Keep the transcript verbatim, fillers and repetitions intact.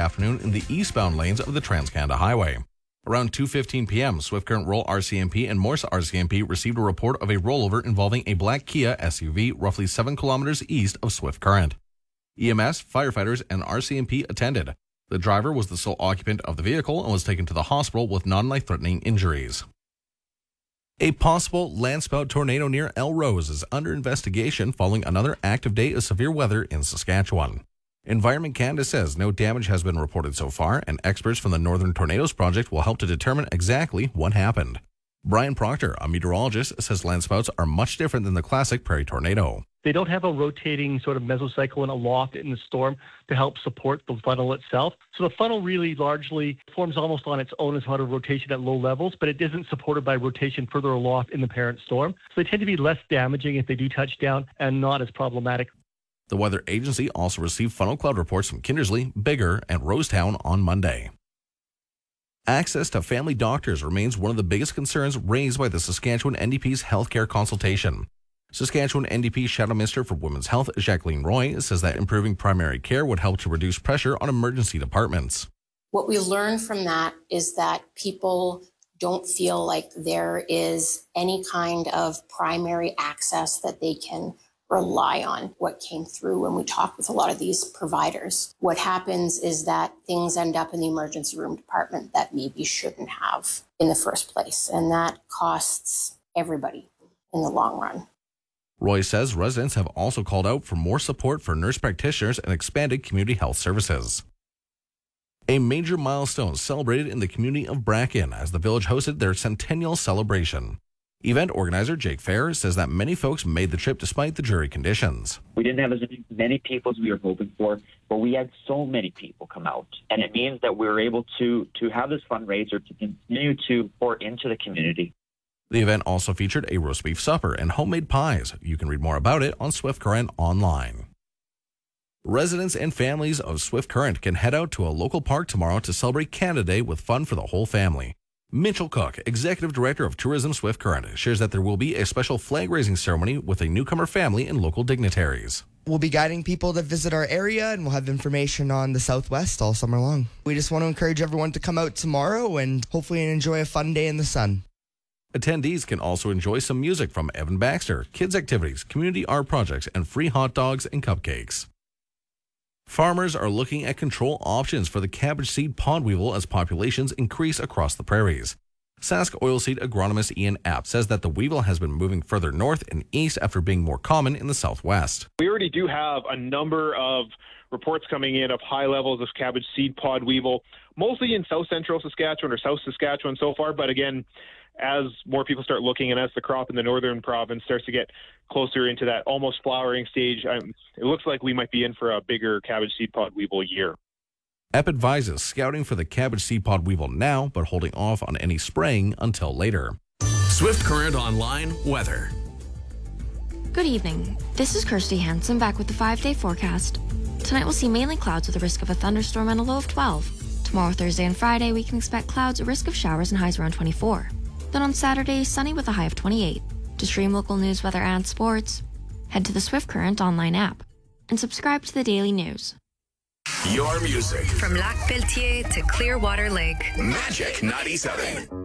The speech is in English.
afternoon in the eastbound lanes of the Trans-Canada Highway. Around two fifteen p.m., Swift Current Rural R C M P and Morse R C M P received a report of a rollover involving a black Kia S U V roughly seven kilometers east of Swift Current. E M S, firefighters, and R C M P attended. The driver was the sole occupant of the vehicle and was taken to the hospital with non-life-threatening injuries. A possible landspout tornado near Elrose is under investigation following another active day of severe weather in Saskatchewan. Environment Canada says no damage has been reported so far, and experts from the Northern Tornadoes Project will help to determine exactly what happened. Brian Proctor, a meteorologist, says landspouts are much different than the classic prairie tornado. They don't have a rotating sort of mesocyclone aloft in the storm to help support the funnel itself. So the funnel really largely forms almost on its own as part of rotation at low levels, but it isn't supported by rotation further aloft in the parent storm. So they tend to be less damaging if they do touch down and not as problematic. The weather agency also received funnel cloud reports from Kindersley, Biggar, and Rosetown on Monday. Access to family doctors remains one of the biggest concerns raised by the Saskatchewan N D P's healthcare consultation. Saskatchewan N D P Shadow Minister for Women's Health, Jacqueline Roy, says that improving primary care would help to reduce pressure on emergency departments. What we learn from that is that people don't feel like there is any kind of primary access that they can rely on. What came through when we talked with a lot of these providers, what happens is that things end up in the emergency room department that maybe shouldn't have in the first place, and that costs everybody in the long run. Roy says residents have also called out for more support for nurse practitioners and expanded community health services. A major milestone celebrated in the community of Bracken as the village hosted their centennial celebration. Event organizer Jake Fair says that many folks made the trip despite the dreary conditions. We didn't have as many people as we were hoping for, but we had so many people come out. And it means that we were able to, to have this fundraiser to continue to pour into the community. The event also featured a roast beef supper and homemade pies. You can read more about it on Swift Current online. Residents and families of Swift Current can head out to a local park tomorrow to celebrate Canada Day with fun for the whole family. Mitchell Cook, Executive Director of Tourism Swift Current, shares that there will be a special flag-raising ceremony with a newcomer family and local dignitaries. We'll be guiding people to visit our area, and we'll have information on the Southwest all summer long. We just want to encourage everyone to come out tomorrow and hopefully enjoy a fun day in the sun. Attendees can also enjoy some music from Evan Baxter, kids' activities, community art projects, and free hot dogs and cupcakes. Farmers are looking at control options for the cabbage seed pod weevil as populations increase across the prairies. Sask oilseed agronomist Ian Apt says that the weevil has been moving further north and east after being more common in the southwest. We already do have a number of reports coming in of high levels of cabbage seed pod weevil, mostly in south central Saskatchewan or south Saskatchewan so far, but again, as more people start looking and as the crop in the northern province starts to get closer into that almost flowering stage, um, it looks like we might be in for a bigger cabbage seed pod weevil year. E P advises scouting for the cabbage seed pod weevil now, but holding off on any spraying until later. Swift Current Online weather. Good evening. This is Kirsty Hansen back with the five-day forecast. Tonight we'll see mainly clouds with a risk of a thunderstorm and a low of twelve. Tomorrow, Thursday, and Friday, we can expect clouds, a risk of showers, and highs around twenty-four. Then on Saturday, sunny with a high of twenty-eight. To stream local news, weather, and sports, head to the Swift Current online app and subscribe to the daily news. Your music. From Lac Pelletier to Clearwater Lake. Magic ninety-seven.